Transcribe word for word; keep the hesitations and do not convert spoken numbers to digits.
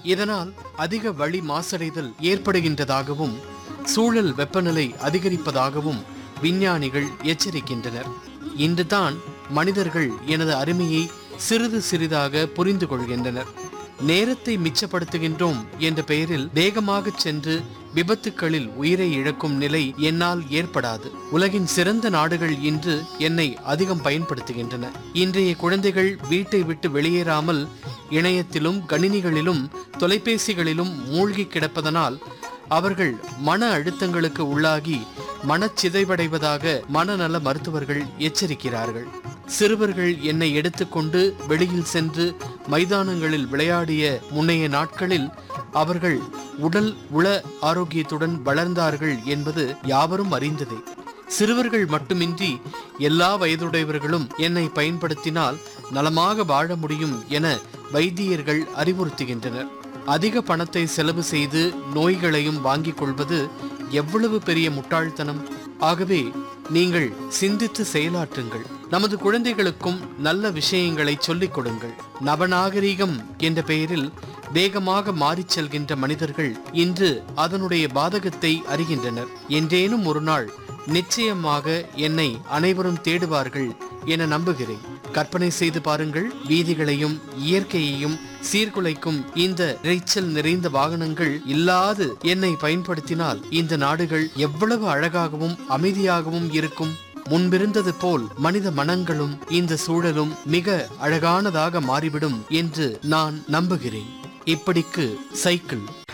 இதனால் அதிக வளி மாசடைதல் ஏற்படுகின்றதாகவும் சூழல் வெப்பநிலை அதிகரிப்பதாகவும் விஞ்ஞானிகள் எச்சரிக்கின்றனர். இன்றுதான் மனிதர்கள் எனது அருமையை சிறிது சிறிதாக புரிந்து கொள்கின்றனர். நேரத்தை மிச்சப்படுத்துகின்றோம் என்ற பெயரில் வேகமாக சென்று விபத்துக்களில் உயிரை இழக்கும் நிலை என்னால் ஏற்படாது. உலகின் சிறந்த நாடுகள் இன்று என்னை அதிகம் பயன்படுத்துகின்றன. இன்றைய குழந்தைகள் வீட்டை விட்டு வெளியேறாமல் இணையத்திலும் கணினிகளிலும் தொலைபேசிகளிலும் மூழ்கி கிடப்பதனால் அவர்கள் மன அழுத்தங்களுக்கு உள்ளாகி மனச்சிதைவடைவதாக மனநல மருத்துவர்கள் எச்சரிக்கிறார்கள். சிறுவர்கள் என்னை எடுத்துக்கொண்டு வெளியில் சென்று மைதானங்களில் விளையாடிய முன்னைய நாட்களில் அவர்கள் உடல் உள ஆரோக்கியத்துடன் வளர்ந்தார்கள் என்பது யாவரும் அறிந்ததே. சிறுவர்கள் மட்டுமின்றி எல்லா வயதுடையவர்களும் என்னை பயன்படுத்தினால் நலமாக வாழ முடியும் என வைத்தியர்கள் அறிவுறுத்துகின்றனர். அதிக பணத்தை செலவு செய்து நோய்களையும் வாங்கிக் கொள்வது எவ்வளவு பெரிய முட்டாள்தனம்! ஆகவே நீங்கள் சிந்தித்து செயலாற்றுங்கள். நமது குழந்தைகளுக்கும் நல்ல விஷயங்களை சொல்லிக் கொடுங்கள். நவநாகரீகம் என்ற பெயரில் வேகமாக மாறிச் செல்கின்ற மனிதர்கள் இன்று அதனுடைய பாதகத்தை அறிகின்றனர். என்றேனும் ஒரு நாள் நிச்சயமாக என்னை அனைவரும் தேடுவார்கள் என நம்புகிறேன். கற்பனை செய்து பாருங்கள், வீதிகளையும் இயற்கையையும் சீர்குலைக்கும் இந்த இரைச்சல் நிறைந்த வாகனங்கள் இல்லாது என்னை பயன்படுத்தினால் இந்த நாடுகள் எவ்வளவு அழகாகவும் அமைதியாகவும் இருக்கும். முன்பிருந்தது போல் மனித மனங்களும் இந்த சூழலும் மிக அழகானதாக மாறிவிடும் என்று நான் நம்புகிறேன். இப்படிக்கு சைக்கிள்.